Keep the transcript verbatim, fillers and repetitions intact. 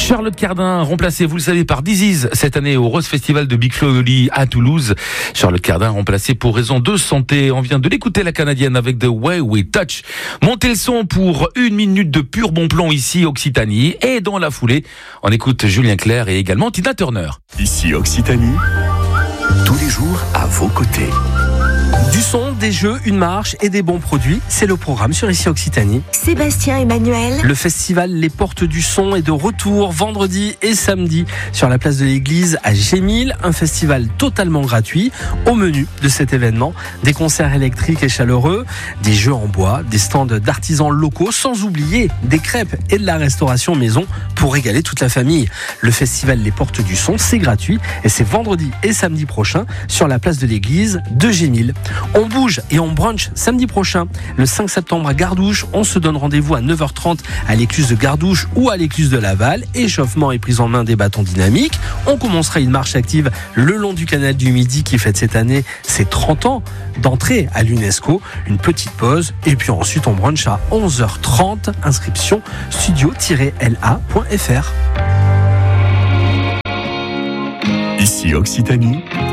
Charlotte Cardin, remplacée, vous le savez, par Disease cette année au Rose Festival de Big Flow à Toulouse. Charlotte Cardin, remplacée pour raison de santé. On vient de l'écouter, la Canadienne, avec The Way We Touch. Montez le son pour une minute de pur bon plan ici, Occitanie. Et dans la foulée, on écoute Julien Clerc et également Tina Turner. Ici Occitanie, tous les jours à vos côtés. Du son, des jeux, une marche et des bons produits, c'est le programme sur Ici Occitanie. Sébastien Emmanuel. Le festival Les Portes du Son est de retour vendredi et samedi sur la place de l'église à Gémil. Un festival totalement gratuit. Au menu de cet événement, des concerts électriques et chaleureux, des jeux en bois, des stands d'artisans locaux, sans oublier des crêpes et de la restauration maison pour régaler toute la famille. Le festival Les Portes du Son, c'est gratuit et c'est vendredi et samedi prochain sur la place de l'église de Gémil. On bouge et on brunch samedi prochain, le cinq septembre à Gardouche. On se donne rendez-vous à neuf heures trente à l'écluse de Gardouche ou à l'écluse de Laval. Échauffement et prise en main des bâtons dynamiques. On commencera une marche active le long du canal du Midi qui fête cette année ses trente ans d'entrée à l'UNESCO. Une petite pause et puis ensuite on brunch à onze heures trente. Inscription studio tiret l a point f r. Ici Occitanie,